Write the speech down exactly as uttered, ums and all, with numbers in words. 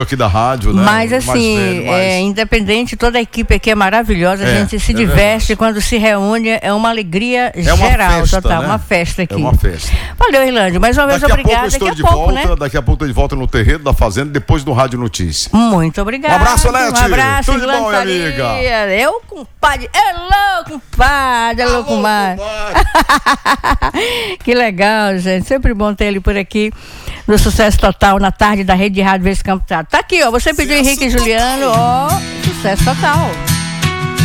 aqui da rádio, né? Mas assim, mais velho, mais... é, independente, toda a equipe aqui é maravilhosa, É, a gente se é diverte, verdade. quando se reúne, é uma alegria É uma geral, festa, total, né? uma festa aqui. É uma festa. Valeu, Irlândio, mais uma vez Daqui a obrigada, pouco eu estou daqui de a pouco, volta, né? daqui a pouco eu estou de volta no terreiro da Fazenda, depois do Rádio Notícia. Muito obrigada. Um abraço, Lete. Um abraço, Tudo de Irlândio bom, minha Faria. amiga. Eu, compadre. Hello, compadre. Hello, compadre. Que legal, gente. Sempre bom ter ele por aqui no Sucesso Total, na tarde da Rede de Rádio Vez Campo. Tá aqui, ó. Você pediu Henrique e Juliano, ó. Sucesso Total.